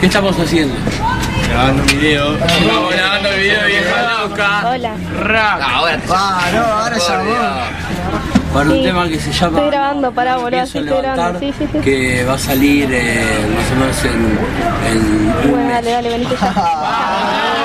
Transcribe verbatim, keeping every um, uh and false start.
¿Qué estamos haciendo? Grabando un video. Estamos grabando el video, vieja loca. Hola. Rap. Ah, ahora te Ah, no, ahora ya vos. Para un Sí. tema que se llama Estoy grabando, pará, boludo, Pienso sí, estoy grabando, levantar, sí, sí, sí. que va a salir eh, más o menos en, en un Bueno, mes. dale, dale, venite ya.